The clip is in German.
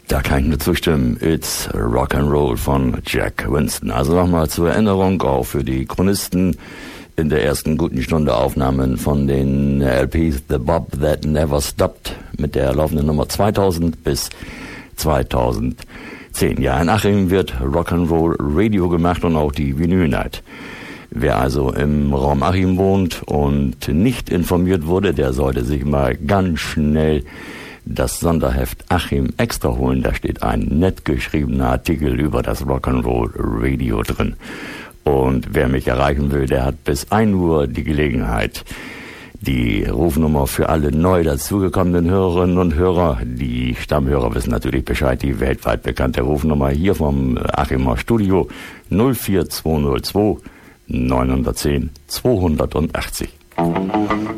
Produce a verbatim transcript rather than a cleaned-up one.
Da kann ich nur zustimmen. It's Rock'n'Roll von Jack Winston. Also nochmal zur Erinnerung, auch für die Chronisten in der ersten guten Stunde Aufnahmen von den L Ps The Bob That Never Stopped mit der laufenden Nummer zweitausend bis zweitausendzehn. Ja, in Achim wird Rock'n'Roll Radio gemacht und auch die Vinyl Night. Wer also im Raum Achim wohnt und nicht informiert wurde, der sollte sich mal ganz schnell das Sonderheft Achim extra holen. Da steht ein nett geschriebener Artikel über das Rock'n'Roll Radio drin. Und wer mich erreichen will, der hat bis ein Uhr die Gelegenheit. Die Rufnummer für alle neu dazugekommenen Hörerinnen und Hörer, die Stammhörer wissen natürlich Bescheid, die weltweit bekannte Rufnummer hier vom Achimer Studio null vier zwei null zwei neun eins null zweihundertachtzig.